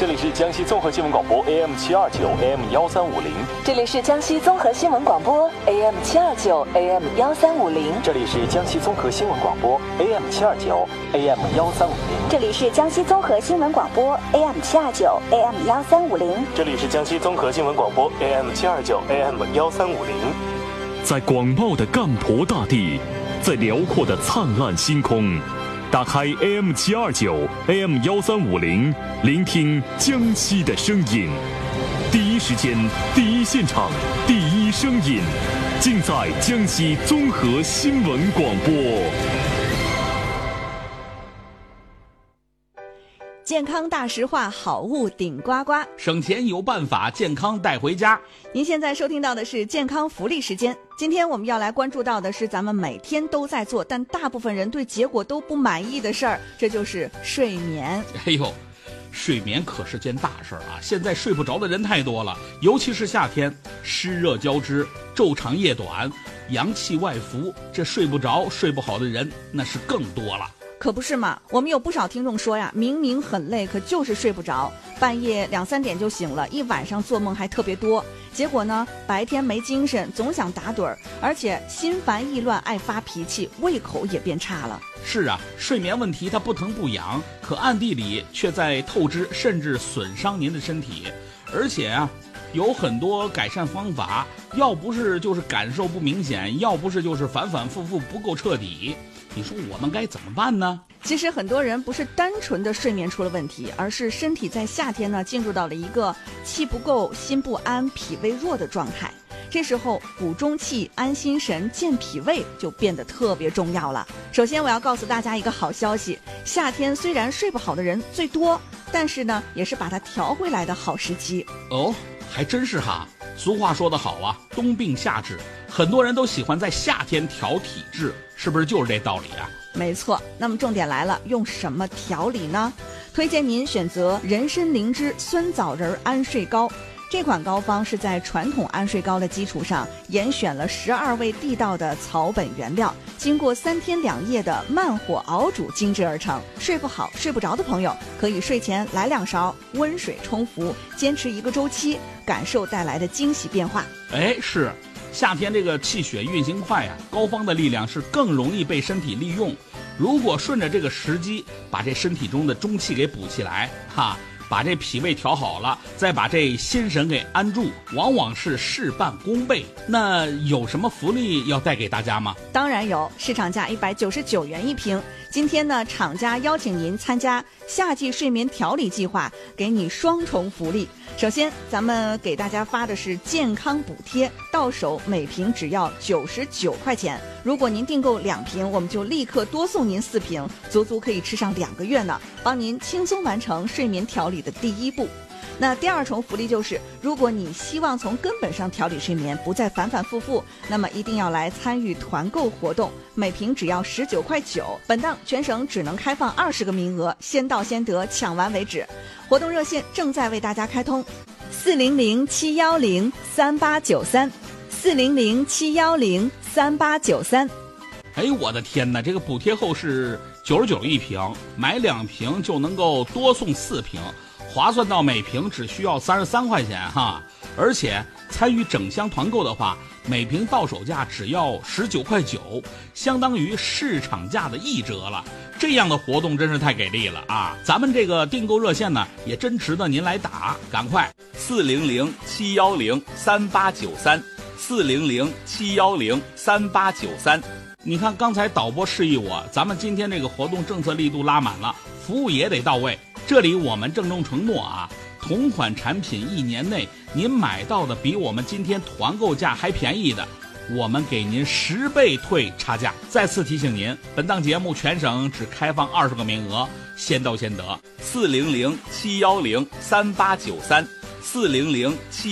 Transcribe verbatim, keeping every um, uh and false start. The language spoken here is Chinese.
这里是江西综合新闻广播 A M 七二九 A M 幺三五零。 这里是江西综合新闻广播 A M 七二九 A M 幺三五零。 这里是江西综合新闻广播 A M 七二九 A M 幺三五零。 这里是江西综合新闻广播 A M 七二九 A M 幺三五零。 这里是江西综合新闻广播 A M 七二九 A M 幺三五零。 在广袤的干婆大地，在辽阔的灿烂星空，打开 A M 七二九 A M 幺三五零，聆听江西的声音。第一时间，第一现场，第一声音，尽在江西综合新闻广播。 健康大实话，好物顶呱呱， 省钱有办法，健康带回家。 您现在收听到的是健康福利时间。今天我们要来关注到的是咱们每天都在做，但大部分人对结果都不满意的事儿，这就是睡眠。 哎呦，睡眠可是件大事儿啊！现在睡不着的人太多了，尤其是夏天，湿热交织，昼长夜短，阳气外浮，这睡不着、睡不好的人那是更多了。 可不是嘛，我们有不少听众说呀，明明很累，可就是睡不着，半夜两三点就醒了，一晚上做梦还特别多，结果呢，白天没精神，总想打盹儿，而且心烦意乱，爱发脾气，胃口也变差了。 是啊，睡眠问题它不疼不痒，可暗地里却在透支甚至损伤您的身体，而且啊，有很多改善方法，要不是就是感受不明显，要不是就是反反复复不够彻底。你说我们该怎么办呢？ 其实很多人不是单纯的睡眠出了问题，而是身体在夏天呢进入到了一个气不够、心不安、脾胃弱的状态。这时候补中气、安心神、健脾胃就变得特别重要了。首先我要告诉大家一个好消息，夏天虽然睡不好的人最多，但是呢也是把它调回来的好时机。 哦，还真是哈。俗话说得好啊，冬病夏治，很多人都喜欢在夏天调体质，是不是就是这道理啊？ 没错，那么重点来了，用什么调理呢？推荐您选择人参灵芝酸枣仁安睡膏。这款膏方是在传统安睡膏的基础上严选了十二味地道的草本原料，经过三天两夜的慢火熬煮精制而成。睡不好睡不着的朋友可以睡前来两勺温水冲服，坚持一个周期，感受带来的惊喜变化。 哎，是夏天这个气血运行快啊，膏方的力量是更容易被身体利用。如果顺着这个时机把这身体中的中气给补起来哈，把这脾胃调好了，再把这心神给安住，往往是事半功倍。那有什么福利要带给大家吗？ 当然有，市场价一百九十九元一瓶。今天呢，厂家邀请您参加夏季睡眠调理计划，给你双重福利。首先，咱们给大家发的是健康补贴，到手每瓶只要九十九块钱。如果您订购两瓶，我们就立刻多送您四瓶，足足可以吃上两个月呢，帮您轻松完成睡眠调理的第一步。那第二重福利就是，如果你希望从根本上调理睡眠，不再反反复复，那么一定要来参与团购活动，每瓶只要十九块九。本档全省只能开放二十个名额，先到先得，抢完为止。活动热线正在为大家开通，四零零七幺零三八九三，四零零七幺零三八九三。 哎，我的天哪，这个补贴后是九十九一瓶，买两瓶就能够多送四瓶。划算到每瓶只需要三十三块钱哈，而且参与整箱团购的话，每瓶到手价只要十九块九，相当于市场价的一折了。这样的活动真是太给力了啊！咱们这个订购热线呢，也真值得您来打，赶快四零零七幺零三八九三，四零零七幺零三八九三。你看刚才导播示意我，咱们今天这个活动政策力度拉满了，服务也得到位。这里我们郑重承诺啊，同款产品一年内您买到的比我们今天团购价还便宜的，我们给您十倍退差价。再次提醒您，本档节目全省只开放二十个名额，先到先得。四零零七幺零三八九三，四零零七。